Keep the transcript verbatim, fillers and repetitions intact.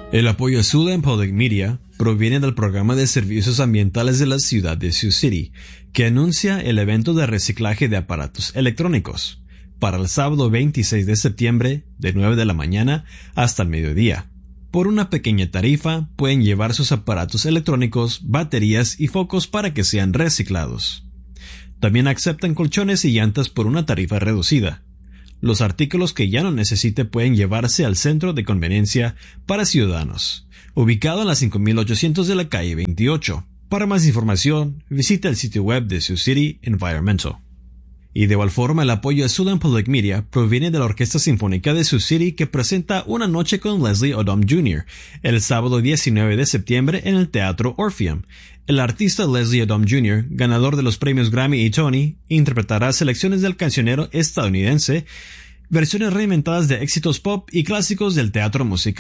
El apoyo a Siouxland Public Media proviene del programa de servicios ambientales de la ciudad de Sioux City, que anuncia el evento de reciclaje de aparatos electrónicos para el sábado veintiséis de septiembre de nueve de la mañana hasta el mediodía. Por una pequeña tarifa pueden llevar sus aparatos electrónicos, baterías y focos para que sean reciclados. También aceptan colchones y llantas por una tarifa reducida. Los artículos que ya no necesite pueden llevarse al Centro de Conveniencia para Ciudadanos, ubicado en la cinco mil ochocientos de la calle veintiocho. Para más información, visita el sitio web de Sioux City Environmental. Y de igual forma, el apoyo a Siouxland Public Media proviene de la Orquesta Sinfónica de Sioux City, que presenta Una Noche con Leslie Odom junior el sábado diecinueve de septiembre en el Teatro Orpheum. El artista Leslie Odom junior, ganador de los premios Grammy y Tony, interpretará selecciones del cancionero estadounidense, versiones reinventadas de éxitos pop y clásicos del teatro musical.